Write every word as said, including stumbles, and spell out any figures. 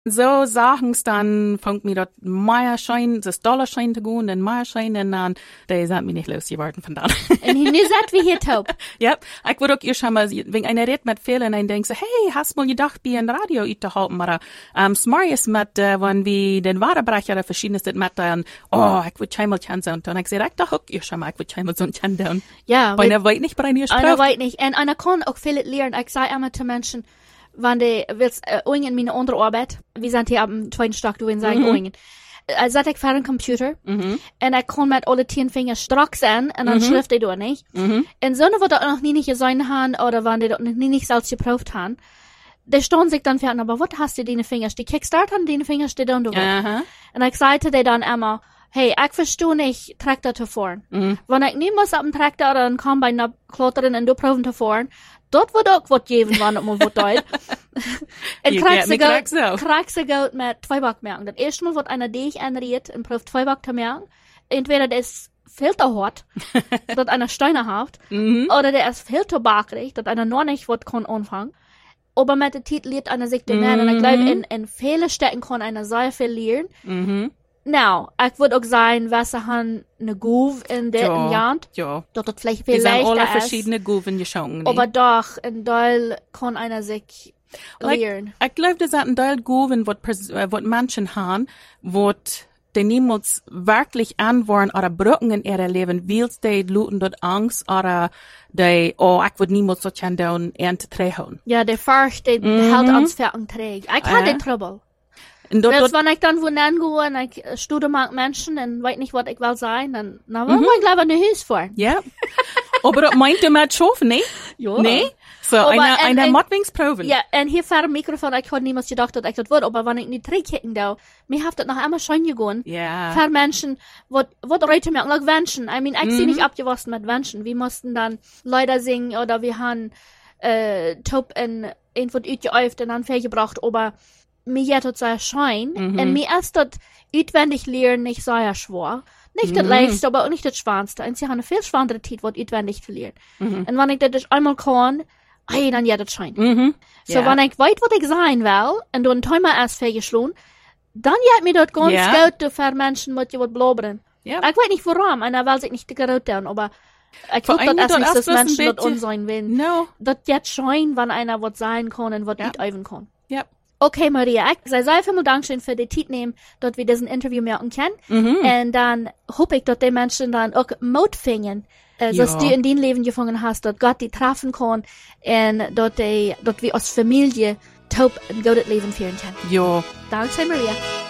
so sachen's dann, fängt mir dort Meierschein, das Dollarschein zu gehen, den Meierschein, und dann, der sind mir nicht losgeworden von da. Und nu seid wir hier taub. Ja, ich würde auch ihr schon mal, wenn einer redet mit vielen, und denkt so, hey, hast mal gedacht, bei ein Radio zu halten, aber, ähm, Smarties mit, äh, wenn wir den Warenbrecher oder verschiedenes mit, dann, oh, ich würde schon mal Chance und ich sage, ich dachte auch ihr schon mal, ich würde schon mal so ein Chance und. Ja. Weil einer weiß nicht, bei einer Einer weiß nicht. Und einer kann auch viel lernen. Ich sage immer zu Menschen, wenn die willst, äh, in meine andere Arbeit, wir sind hier am zweiten Stock, du willst sagen, mhm. oingen. Äh, zet ich vor einen Computer, mhm. und ich kann mit alle zehn Finger strack sein, und dann mhm. schrift ich da nicht. Mhm. Und so, wo das noch nie nicht gesehen haben, oder wenn die das noch nie nicht selbst geprüft haben, die stehen sich dann fern, aber was hast du deine Finger? Die Kickstart haben deine Finger, die dann du Aha. Und ich sagte dir dann immer, hey, ich verstehe nicht, Traktor zu fahren. Mhm. Wenn ich nicht muss auf dem Traktor und kann bei einer Klotterin und du proben zu fahren, dort wird auch was geben, wenn es mal was dort. Und kriegst du Geld mit zwei Back merken. Das erste Mal wird einer dich anriert und probt zwei Back zu merken. Entweder der ist viel zu hart, dass einer Steine hat, mhm. oder der ist viel zu bakrig, dass einer noch nicht was kann anfangen. Aber mit der Titel lernt einer sich den mhm. Und ich glaube, in, in vielen Städten kann einer sehr viel lernen. Mhm. Nou, ich würde auch sagen, was haben eine Groove in der ja, Jahr. Ja. Dass das vielleicht viel leichter ist. leichter alle ist. verschiedene Groove geschaut. Aber doch, in Teil kann einer sich lernen. Ich glaube, das ist ein Teil Groove, was Menschen haben, wo die niemals wirklich anwollen oder Brücken in ihrem Leben, weil die Leute dort Angst oder die, oh, ich würde niemals so schön down Ernte trägen. Ja, der Furcht, der mhm. hält ans Ferken trägt. Ich kann den Trouble. Und dort, Selbst wenn ich dann wohin gehe und ich studiere mag Menschen und weiß nicht, was ich will sein, dann, na, wollen wir gleich eine Hüs vor. Ja. Aber das meint ihr mit Schaffen, ne? Ja. Nee? So, aber eine, en, eine en, Modwingsprobe. Ja, und hier vor dem Mikrofon, ich hatte niemals gedacht, dass ich das würde, aber wenn ich nicht trinken da, mir hat das noch einmal schon gegangen. Ja. Für Menschen, was, was Leute merken, like Menschen. I mean, ich mhm. sehe nicht abgewachsen mit Menschen. Wir mussten dann Lieder singen oder wir haben, äh, Top in, irgendwo uitgeäuft und dann gebracht, aber mir hat das sehr schein, mhm. und mir ist das auswendig lernen nicht sehr schwer. Nicht das mhm. leichteste, aber auch nicht das schwerste. Und sie haben eine viel schwerere Zeit, was auswendig zu lernen. Mhm. Und wenn ich das einmal kann, hey, dann ja, das scheint. Mhm. So, ja. wenn ich weiß, was ich sein will, und du ein Timer erst vergeschlagen, dann hat mir das ganz ja. gut für Menschen, mit die was blabbern. Ja. Ich weiß nicht warum, einer will sich nicht gerot tun, aber ich glaube, das ist nicht, dass Menschen das unsein wollen. No. Das jetzt scheint, wenn einer was sein kann und was ja. nicht üben kann. Ja. Okay, Maria, ich sei sehr vielen Dank schön für die Zeit nehmen, dass wir diesen Interview machen können. Mhm. Und dann hoffe ich, dass die Menschen dann auch Mut finden, äh, ja. dass du in dein Leben gefunden hast, dass Gott die treffen kann und dass, die, dass wir als Familie taub ein gutes Leben führen können. Ja. Danke, Maria.